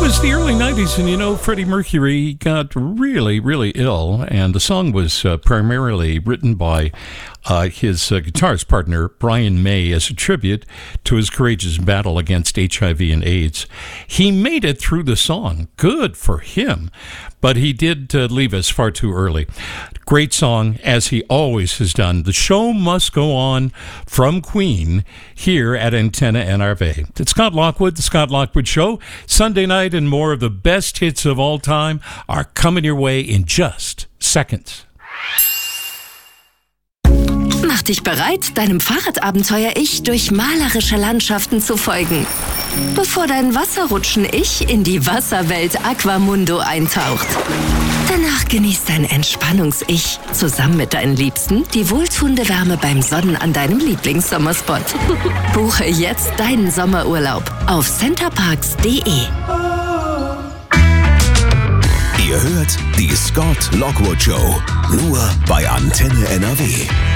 was the early 90s, and Freddie Mercury got really, really ill, and the song was primarily written by his guitarist partner, Brian May, as a tribute to his courageous battle against HIV and AIDS. He made it through the song. Good for him. But he did leave us far too early. Great song, as he always has done. The show must go on from Queen here at Antenna NRV. It's Scott Lockwood, The Scott Lockwood Show. Sunday night and more of the best hits of all time are coming your way in just seconds. Mach dich bereit, deinem Fahrradabenteuer-Ich durch malerische Landschaften zu folgen. Bevor dein Wasserrutschen-Ich in die Wasserwelt Aquamundo eintaucht. Danach genießt dein Entspannungs-Ich zusammen mit deinen Liebsten die wohltuende Wärme beim Sonnen an deinem Lieblingssommerspot. Buche jetzt deinen Sommerurlaub auf centerparks.de. Ihr hört die Scott Lockwood Show, nur bei Antenne NRW.